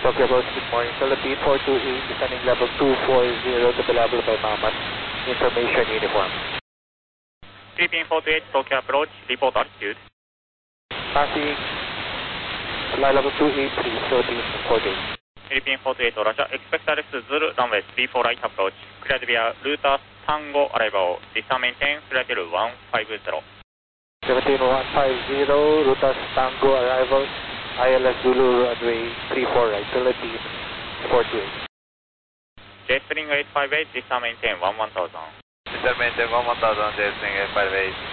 Tokyo Approach, good morning. Philippine 428, descending level 240 to be leveled by Mamat. Information uniform. Philippine 428, Tokyo Approach, report altitude. Passing level 283, Philippine 48. Philippine 48, Roger. Expect RS Zulu, runway 34 right approach. Cleared via Router Tango arrival. Distant maintain, flight level 150. 17150, Router Tango arrival. ILS Zulu, runway 34 right, Philippine 48. Jetstream 858, distant maintain 11000. Distant maintain 11000, Jetstream 858.